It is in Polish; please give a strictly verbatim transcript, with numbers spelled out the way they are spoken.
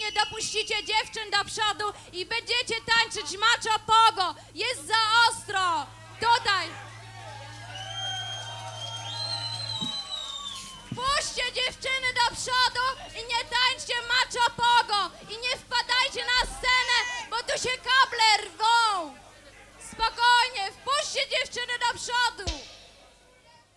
nie dopuścicie dziewczyn do przodu i będziecie tańczyć macho pogo. Jest za ostro. Tutaj. Puśćcie dziewczyny do przodu i nie tańczcie macho pogo.